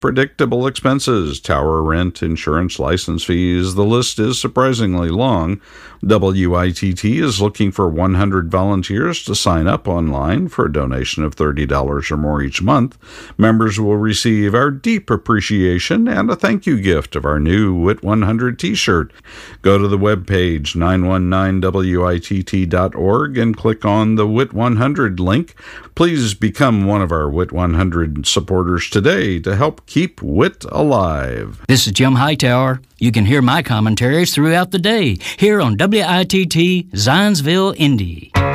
Predictable expenses, tower rent, insurance, license fees. The list is surprisingly long. WITT is looking for 100 volunteers to sign up online for a donation of $30 or more each month. Members will receive our deep appreciation and a thank you gift of our new WIT 100 t-shirt. Go to the webpage 919witt.org and click on the WIT 100 link. Please become one of our WIT 100 supporters today to help keep WIT alive. This is Jim Hightower. You can hear my commentaries throughout the day here on WITT Zionsville, Indy.